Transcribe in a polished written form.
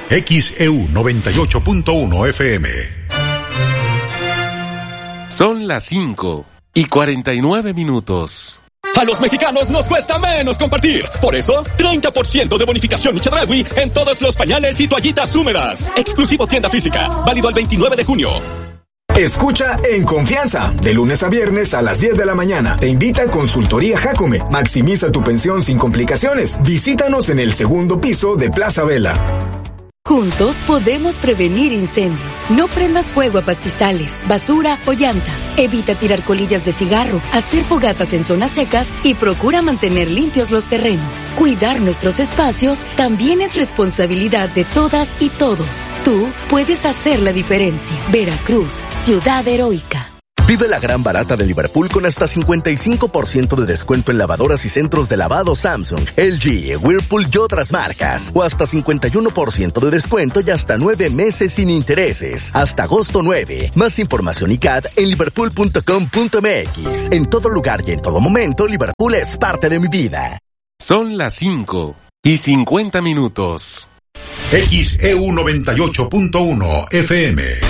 XEU 98.1 FM. Son las 5:49. A los mexicanos nos cuesta menos compartir. Por eso, 30% de bonificación Chedraui en todos los pañales y toallitas húmedas. Exclusivo tienda física. Válido el 29 de junio. Escucha En Confianza, de lunes a viernes a las 10 de la mañana. Te invita Consultoría Jacome. Maximiza tu pensión sin complicaciones. Visítanos en el segundo piso de Plaza Vela. Juntos podemos prevenir incendios. No prendas fuego a pastizales, basura o llantas. Evita tirar colillas de cigarro, hacer fogatas en zonas secas y procura mantener limpios los terrenos. Cuidar nuestros espacios también es responsabilidad de todas y todos. Tú puedes hacer la diferencia. Veracruz, ciudad heroica. Vive la gran barata de Liverpool con hasta 55% de descuento en lavadoras y centros de lavado Samsung, LG, Whirlpool y otras marcas. O hasta 51% de descuento y hasta 9 meses sin intereses. Hasta agosto 9. Más información y CAD en liverpool.com.mx. En todo lugar y en todo momento, Liverpool es parte de mi vida. Son las 5:50. XEU 98.1 FM.